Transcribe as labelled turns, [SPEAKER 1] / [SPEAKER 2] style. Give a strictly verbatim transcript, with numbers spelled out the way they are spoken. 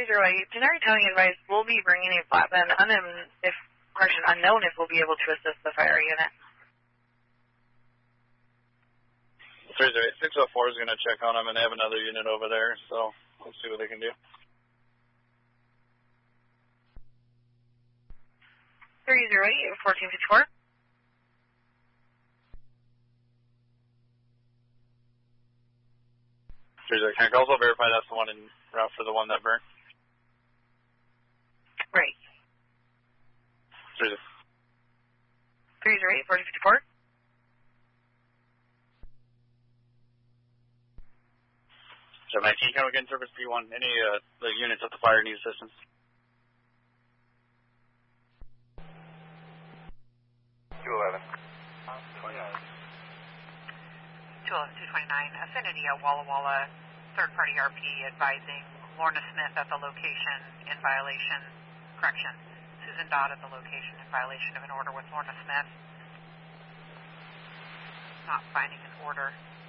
[SPEAKER 1] three zero eight, generic towing advice will be bringing a flatbed, unknown if, correction, unknown if we'll be able to assist the fire unit.
[SPEAKER 2] three zero eight, six oh four is going to check on them, and they have another unit over there, so let's see what they can do.
[SPEAKER 1] three zero eight, fourteen fifty-four.
[SPEAKER 2] Can I also verify that's the one in route for the one that burned?
[SPEAKER 1] Right.
[SPEAKER 2] three zero
[SPEAKER 1] eight, fourteen fifty-four.
[SPEAKER 2] So nineteen, can we get in service P one? Any uh, the units at the fire need assistance?
[SPEAKER 3] two eleven.
[SPEAKER 4] two eleven, two twenty-nine, Affinity at Walla Walla, third-party R P advising Lorna Smith at the location in violation, correction, Susan Dodd at the location in violation of an order with Lorna Smith. Not finding an order.